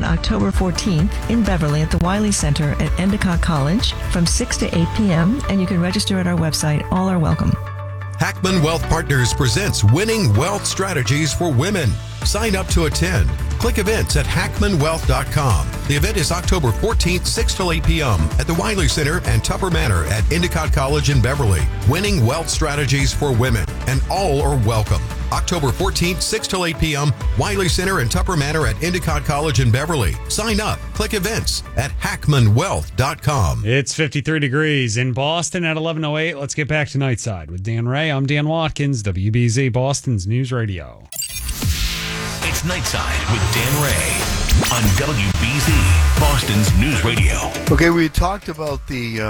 October 14th in Beverly at the Wiley Center at Endicott College from 6 to 8 p.m. And you can register at our website. All are welcome. Hackman Wealth Partners presents Winning Wealth Strategies for Women. Sign up to attend. Click events at hackmanwealth.com. The event is October 14th, 6 to 8 p.m. at the Wiley Center and Tupper Manor at Endicott College in Beverly. Winning Wealth Strategies for Women, and all are welcome. October 14th, 6 to 8 p.m., Wiley Center and Tupper Manor at Endicott College in Beverly. Sign up. Click events at hackmanwealth.com. It's 53 degrees in Boston at 11:08. Let's get back to Nightside with Dan Ray. I'm Dan Watkins, WBZ, Boston's News Radio. It's Nightside with Dan Ray on WBZ, Boston's News Radio. Okay, we talked about the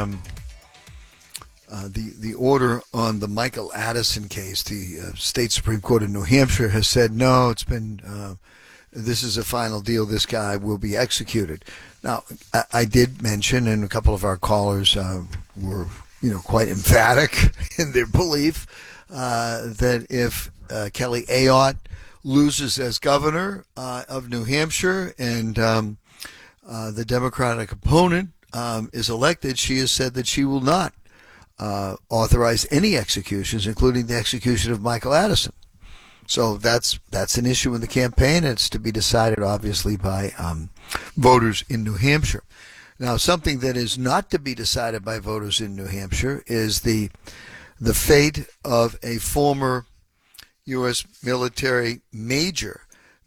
order on the Michael Addison case. The state Supreme Court of New Hampshire has said no. It's been this is a final deal. This guy will be executed. Now, I did mention, and a couple of our callers were quite emphatic in their belief that if Kelly Ayotte loses as governor of New Hampshire and the Democratic opponent is elected, she has said that she will not authorize any executions, including the execution of Michael Addison. So that's an issue in the campaign. It's to be decided, obviously, by voters in New Hampshire. Now, something that is not to be decided by voters in New Hampshire is the fate of a former U.S. military Major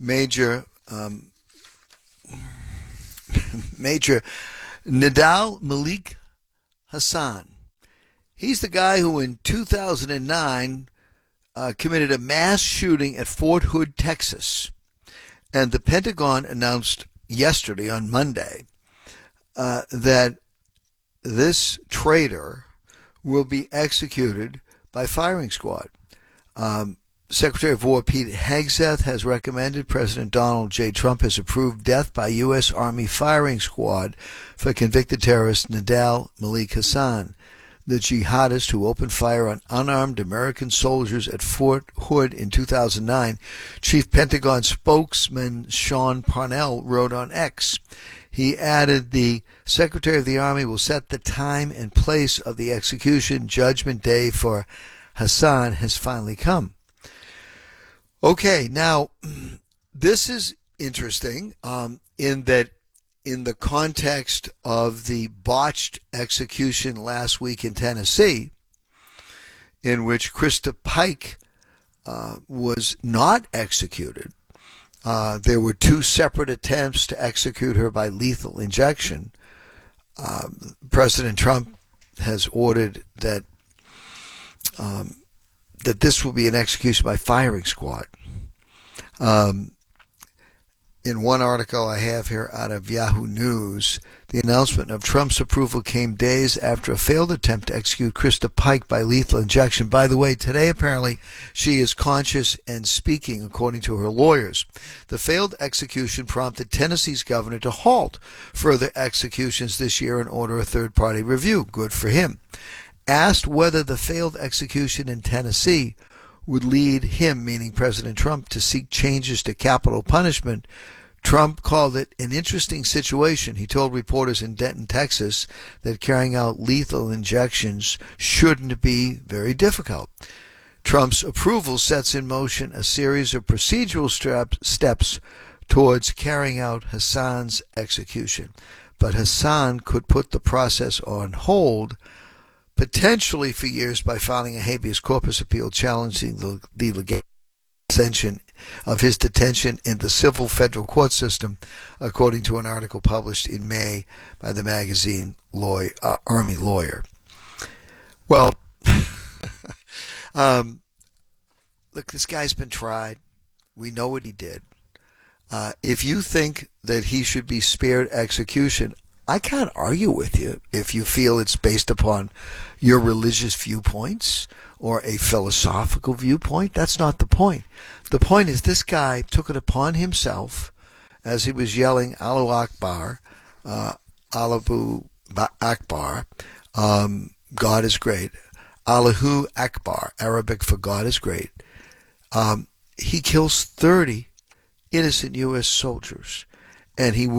Nidal Malik Hasan. He's the guy who in 2009 committed a mass shooting at Fort Hood, Texas. And the Pentagon announced yesterday, on Monday, that this traitor will be executed by firing squad. Secretary of War Pete Hegseth has recommended President Donald J. Trump has approved death by U.S. Army firing squad for convicted terrorist Nidal Malik Hasan, the jihadist who opened fire on unarmed American soldiers at Fort Hood in 2009. Chief Pentagon spokesman Sean Parnell wrote on X. He added, the Secretary of the Army will set the time and place of the execution. Judgment day for Hasan has finally come. Okay, now, this is interesting in that in the context of the botched execution last week in Tennessee, in which Krista Pike was not executed. There were two separate attempts to execute her by lethal injection. President Trump has ordered that this will be an execution by firing squad. In one article I have here out of Yahoo News, the announcement of Trump's approval came days after a failed attempt to execute Krista Pike by lethal injection. By the way, today apparently she is conscious and speaking, according to her lawyers. The failed execution prompted Tennessee's governor to halt further executions this year and order a third-party review. Good for him. Asked whether the failed execution in Tennessee would lead him, meaning President Trump, to seek changes to capital punishment, Trump called it an interesting situation. He told reporters in Denton, Texas, that carrying out lethal injections shouldn't be very difficult. Trump's approval sets in motion a series of procedural steps towards carrying out Hasan's execution. But Hasan could put the process on hold, potentially for years, by filing a habeas corpus appeal challenging the legal extension of his detention in the civil federal court system, according to an article published in May by the magazine Army Lawyer. Well, look, this guy's been tried. We know what he did. If you think that he should be spared execution, I can't argue with you if you feel it's based upon your religious viewpoints or a philosophical viewpoint. That's not the point. The point is this guy took it upon himself as he was yelling Allahu Akbar, Allahu Akbar, God is great, Allahu Akbar, Arabic for God is great. He kills 30 innocent U.S. soldiers, and he